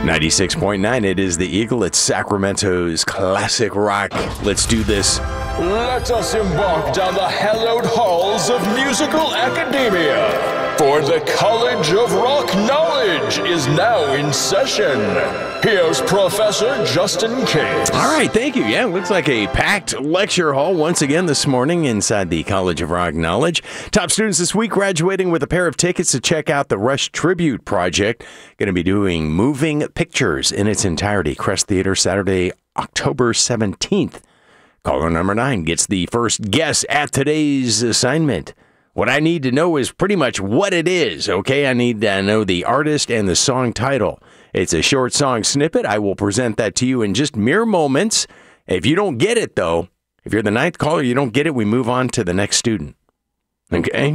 96.9, it is the Eagle. It's Sacramento's classic rock. Let's do this. Let us embark down the hallowed halls of musical academia. For the College of Rock Knowledge is now in session. Here's Professor Justin Case. All right, thank you. Yeah, looks like a packed lecture hall once again this morning inside the College of Rock Knowledge. Top students this week graduating with a pair of tickets to check out the Rush Tribute Project. Going to be doing Moving Pictures in its entirety. Crest Theater, Saturday, October 17th. Caller number 9 gets the first guess at today's assignment. What I need to know is pretty much what it is, okay? I need to know the artist and the song title. It's a short song snippet. I will present that to you in just mere moments. If you don't get it, though, if you're the 9th caller, you don't get it, we move on to the next student. Okay?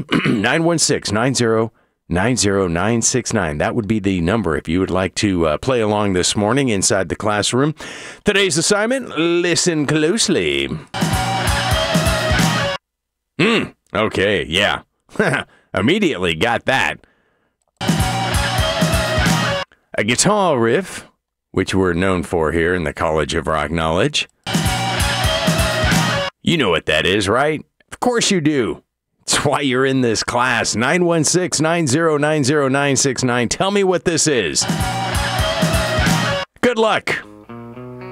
916-90-969. That would be the number if you would like to play along this morning inside the classroom. Today's assignment, listen closely. Okay, yeah. Immediately got that. A guitar riff, which we're known for here in the College of Rock Knowledge. You know what that is, right? Of course you do. That's why you're in this class. 916-90-90969. Tell me what this is. Good luck.